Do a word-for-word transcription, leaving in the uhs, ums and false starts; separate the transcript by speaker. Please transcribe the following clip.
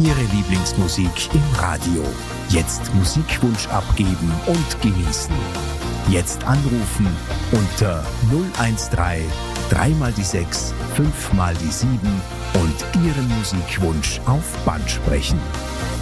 Speaker 1: Ihre Lieblingsmusik im Radio. Jetzt Musikwunsch abgeben und genießen. Jetzt anrufen unter null eins drei drei mal die sechs, fünf mal die sieben und Ihren Musikwunsch auf Band sprechen.